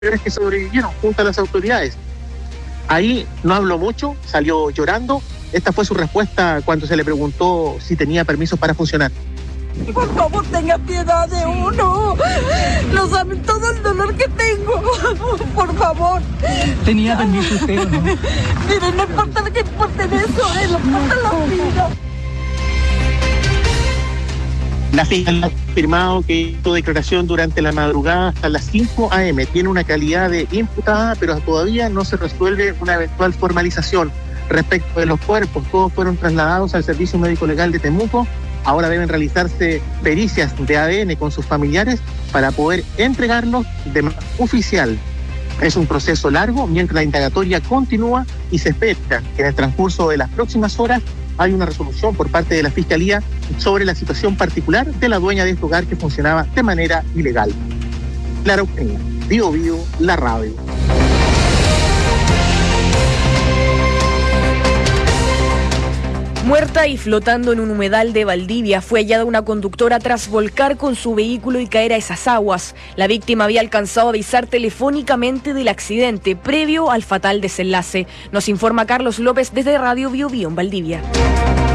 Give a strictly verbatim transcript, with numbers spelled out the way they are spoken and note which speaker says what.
Speaker 1: que sobrevivieron junto a las autoridades. Ahí no habló mucho, salió llorando. Esta fue su respuesta cuando se le preguntó si tenía permiso para funcionar.
Speaker 2: Por favor, tenga piedad de uno. No saben todo el dolor que tengo. Por favor.
Speaker 3: ¿Tenía permiso usted o no?
Speaker 2: Miren, no importa lo que importa en eso, eh, no importa la vida.
Speaker 1: La fiscal ha afirmado que hizo declaración durante la madrugada hasta las cinco a eme. Tiene una calidad de imputada, pero todavía no se resuelve una eventual formalización respecto de los cuerpos. Todos fueron trasladados al Servicio Médico Legal de Temuco. Ahora deben realizarse pericias de A D N con sus familiares para poder entregarlos de manera oficial. Es un proceso largo mientras la indagatoria continúa y se espera que en el transcurso de las próximas horas hay una resolución por parte de la Fiscalía sobre la situación particular de la dueña de este hogar que funcionaba de manera ilegal. La Araucanía, Bio Bio, la radio.
Speaker 4: Muerta y flotando en un humedal de Valdivia, fue hallada una conductora tras volcar con su vehículo y caer a esas aguas. La víctima había alcanzado a avisar telefónicamente del accidente previo al fatal desenlace. Nos informa Carlos López desde Radio Bio Bio en Valdivia.